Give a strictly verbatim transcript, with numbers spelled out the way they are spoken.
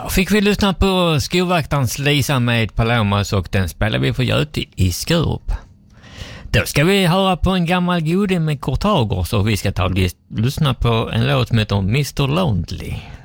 Där fick vi lyssna på Skovaktarens Lisa med Palomas och den spelar vi för Göte i Skurup. Då ska vi höra på en gammal goding med Kurt Hager, så vi ska ta och lyssna på en låt som heter mister Lonely.